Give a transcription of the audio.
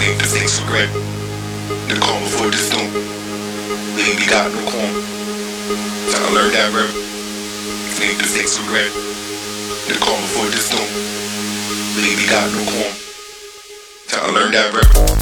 Take the takes regret. The calm before the storm. Baby got no calm. Time to learn that rep. Take the takes regret. The calm before the storm. Baby got no calm. Time to learn that rep.